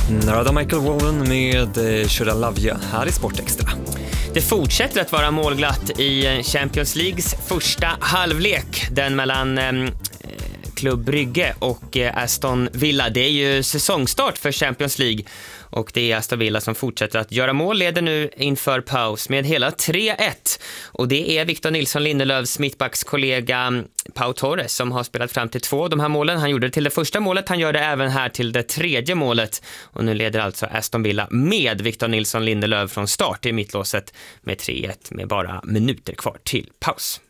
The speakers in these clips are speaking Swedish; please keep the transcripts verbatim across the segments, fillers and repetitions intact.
Narada Michael Wallen med Should I Love You här i Sportextra. Det fortsätter att vara målglatt i Champions Leagues första halvlek. Den mellan eh, Klubb Brygge och eh, Aston Villa. Det är ju säsongstart för Champions League. Och det är Aston Villa som fortsätter att göra mål, leder nu inför paus med hela tre ett. Och det är Victor Nilsson Lindelöfs mittbackskollega Pau Torres som har spelat fram till två av de här målen. Han gjorde det till det första målet, han gör det även här till det tredje målet. Och nu leder alltså Aston Villa med Victor Nilsson Lindelöf från start i mittlåset med tre ett med bara minuter kvar till paus.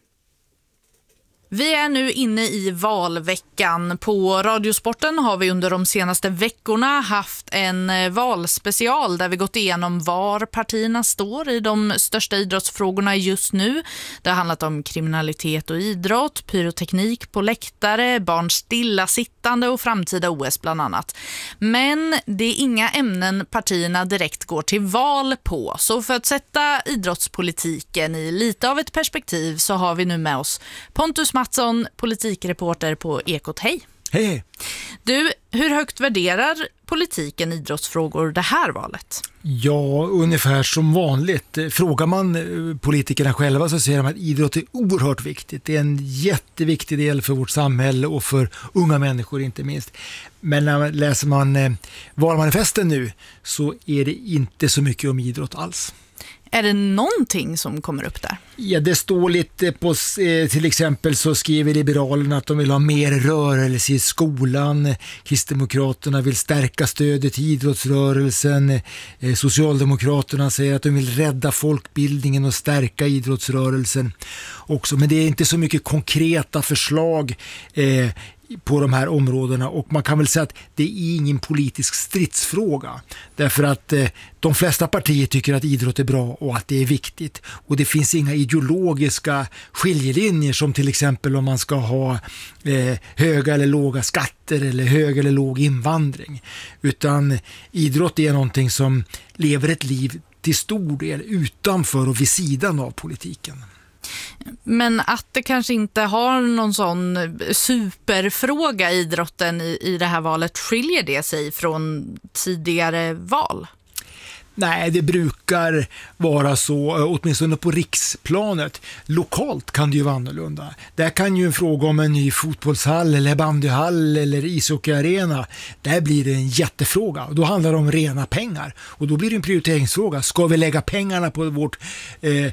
Vi är nu inne i valveckan. På Radiosporten har vi under de senaste veckorna haft en valspecial där vi gått igenom var partierna står i de största idrottsfrågorna just nu. Det har handlat om kriminalitet och idrott, pyroteknik på läktare, barns stillasittande och framtida O S bland annat. Men det är inga ämnen partierna direkt går till val på. Så för att sätta idrottspolitiken i lite av ett perspektiv så har vi nu med oss Pontus Mattsson, politikreporter på Ekot. Hej! Hej! Du, hur högt värderar politiken idrottsfrågor det här valet? Ja, ungefär som vanligt. Frågar man politikerna själva så säger de att idrott är oerhört viktigt. Det är en jätteviktig del för vårt samhälle och för unga människor inte minst. Men när läser man valmanifesten nu så är det inte så mycket om idrott alls. Är det någonting som kommer upp där? Ja, det står lite på, till exempel så skriver Liberalerna att de vill ha mer rörelse i skolan. Kristdemokraterna vill stärka stödet till idrottsrörelsen. Socialdemokraterna säger att de vill rädda folkbildningen och stärka idrottsrörelsen också. Men det är inte så mycket konkreta förslag eh, på de här områdena, och man kan väl säga att det är ingen politisk stridsfråga därför att eh, de flesta partier tycker att idrott är bra och att det är viktigt, och det finns inga ideologiska skiljelinjer som till exempel om man ska ha eh, höga eller låga skatter eller hög eller låg invandring, utan idrott är någonting som lever ett liv till stor del utanför och vid sidan av politiken. Men att det kanske inte har någon sån superfråga idrotten i, i det här valet, skiljer det sig från tidigare val? Nej, det brukar vara så, åtminstone på riksplanet. Lokalt kan det ju vara annorlunda. Där kan ju en fråga om en ny fotbollshall eller bandyhall eller ishockeyarena, där blir det en jättefråga. Och då handlar det om rena pengar. Och då blir det en prioriteringsfråga. Ska vi lägga pengarna på vårt eh,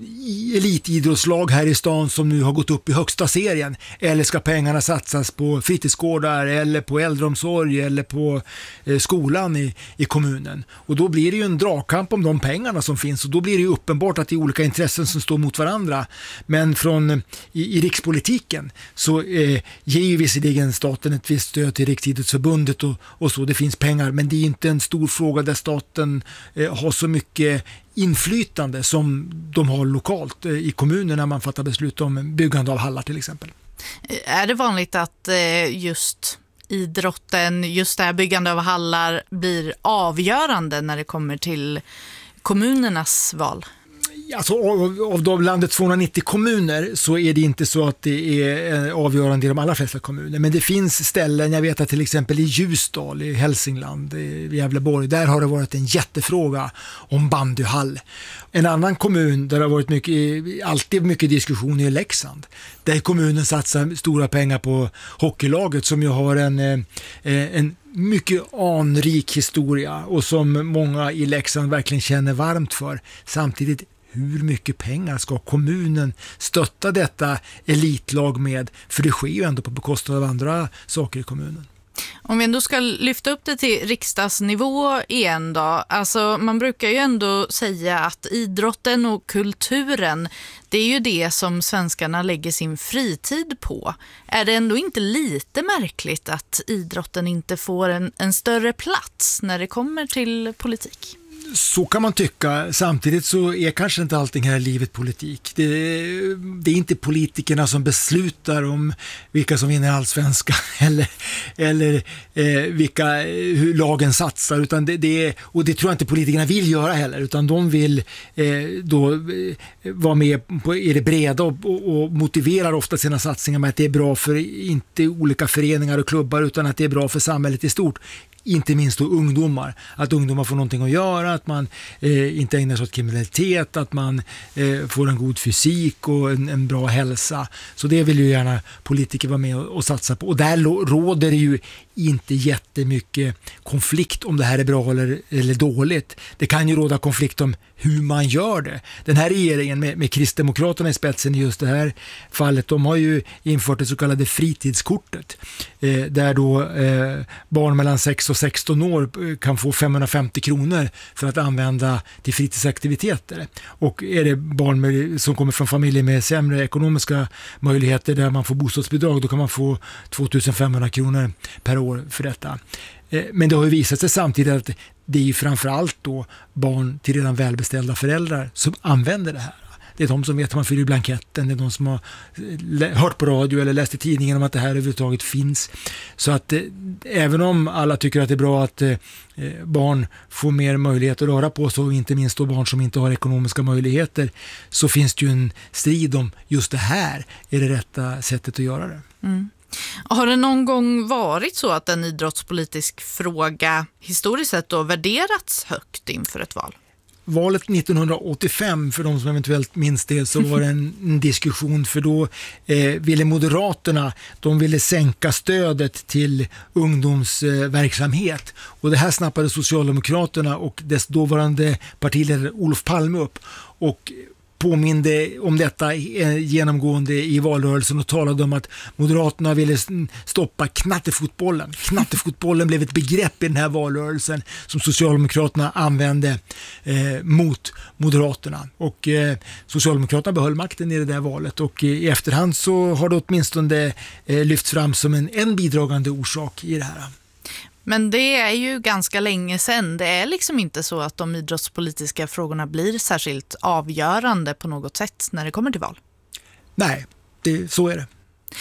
elitidrottslag här i stan som nu har gått upp i högsta serien? Eller ska pengarna satsas på fritidsgårdar eller på äldreomsorg eller på eh, skolan i, i kommunen? Och då blir det ju en dragkamp om de pengarna som finns, och då blir det ju uppenbart att det är olika intressen som står mot varandra. Men från i, i rikspolitiken så eh, ger ju visserligen staten ett visst stöd till Riksidrottsförbundet och, och så, det finns pengar, men det är inte en stor fråga där staten eh, har så mycket inflytande som de har lokalt eh, i kommunen när man fattar beslut om byggande av hallar till exempel. Är det vanligt att eh, just idrotten, just det här byggande av hallar blir avgörande när det kommer till kommunernas val? Alltså, av, av de landets tvåhundranittio kommuner så är det inte så att det är avgörande i de allra flesta kommuner. Men det finns ställen, jag vet att till exempel i Ljusdal, i Hälsingland, i Gävleborg, där har det varit en jättefråga om bandyhall. En annan kommun där det har varit mycket, alltid mycket diskussion är Leksand. Där kommunen satsar stora pengar på hockeylaget som ju har en, en mycket anrik historia och som många i Leksand verkligen känner varmt för. Samtidigt, hur mycket pengar ska kommunen stötta detta elitlag med? För det sker ju ändå på bekostnad av andra saker i kommunen. Om vi ändå ska lyfta upp det till riksdagsnivå igen då. Alltså man brukar ju ändå säga att idrotten och kulturen, det är ju det som svenskarna lägger sin fritid på. Är det ändå inte lite märkligt att idrotten inte får en, en större plats när det kommer till politik? Så kan man tycka. Samtidigt så är kanske inte allting här i livet politik. Det, det är inte politikerna som beslutar om vilka som vinner allsvenska eller, eller eh, vilka, hur lagen satsar. Utan det, det är, och det tror jag inte politikerna vill göra heller. Utan de vill eh, då eh, vara med på, i det breda och, och, och motiverar ofta sina satsningar med att det är bra för inte olika föreningar och klubbar utan att det är bra för samhället i stort. inte minst då ungdomar. Att ungdomar får någonting att göra, att man eh, inte ägnar sig åt kriminalitet, att man eh, får en god fysik och en, en bra hälsa. Så det vill ju gärna politiker vara med och, och satsa på. Och där lo- råder det ju inte jättemycket konflikt om det här är bra eller, eller dåligt. Det kan ju råda konflikt om hur man gör det. Den här regeringen med, med Kristdemokraterna i spetsen i just det här fallet, de har ju infört det så kallade fritidskortet eh, där då eh, barn mellan sex och sexton år kan få femhundrafemtio kronor för att använda till fritidsaktiviteter. Och är det barn med, som kommer från familjer med sämre ekonomiska möjligheter där man får bostadsbidrag, då kan man få tvåtusenfemhundra kronor per år för detta. Men det har ju visat sig samtidigt att det är framförallt då barn till redan välbeställda föräldrar som använder det här. Det är de som vet att man fyller blanketten, det är de som har hört på radio eller läst i tidningen om att det här överhuvudtaget finns. Så att eh, även om alla tycker att det är bra att eh, barn får mer möjlighet att röra på sig, och inte minst då barn som inte har ekonomiska möjligheter, så finns det ju en strid om just det här är det rätta sättet att göra det. Mm. Har det någon gång varit så att en idrottspolitisk fråga historiskt sett då värderats högt inför ett val? Valet nittonhundraåttiofem, för de som eventuellt minns det, så var det en, en diskussion, för då eh, ville Moderaterna, de ville sänka stödet till ungdomsverksamhet. Eh, och det här snappade Socialdemokraterna och dess dåvarande partiledare Olof Palme upp och påminde om detta genomgående i valrörelsen och talade om att Moderaterna ville stoppa knattefotbollen. Knattefotbollen blev ett begrepp i den här valrörelsen som Socialdemokraterna använde eh, mot Moderaterna. Och eh, Socialdemokraterna behöll makten i det där valet, och eh, i efterhand så har det åtminstone eh, lyfts fram som en, en bidragande orsak i det här. Men det är ju ganska länge sedan. Det är liksom inte så att de idrottspolitiska frågorna blir särskilt avgörande på något sätt när det kommer till val. Nej, det, så är det.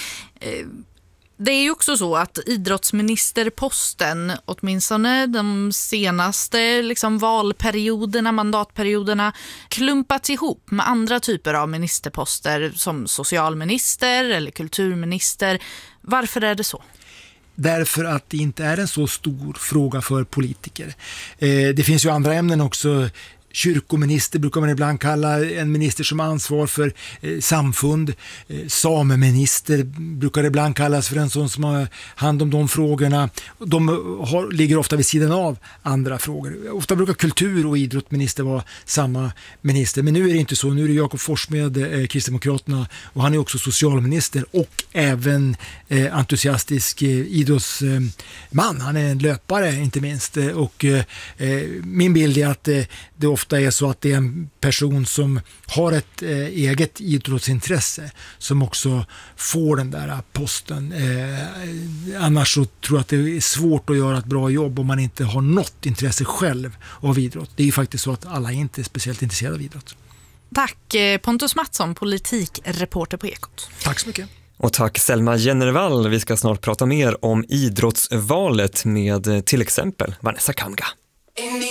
Det är ju också så att idrottsministerposten, åtminstone de senaste liksom valperioderna, mandatperioderna, klumpats ihop med andra typer av ministerposter som socialminister eller kulturminister. Varför är det så? Därför att det inte är en så stor fråga för politiker. Eh, det finns ju andra ämnen också. Kyrkominister brukar man ibland kalla en minister som har ansvar för eh, samfund. Eh, sameminister brukar ibland kallas för en sån som har hand om de frågorna. De har, ligger ofta vid sidan av andra frågor. Ofta brukar kultur- och idrottsminister vara samma minister. Men nu är det inte så. Nu är det Jakob Forssmed, eh, Kristdemokraterna, och han är också socialminister och även eh, entusiastisk eh, idrottsman. Eh, han är en löpare inte minst. Eh, och eh, min bild är att eh, det ofta är så att det är en person som har ett eh, eget idrottsintresse som också får den där posten. Eh, annars så tror jag att det är svårt att göra ett bra jobb om man inte har något intresse själv av idrott. Det är ju faktiskt så att alla är inte speciellt intresserade av idrott. Tack Pontus Mattsson, politikreporter på Ekot. Tack så mycket. Och tack Selma Jennervall. Vi ska snart prata mer om idrottsvalet med till exempel Vanessa Kamga.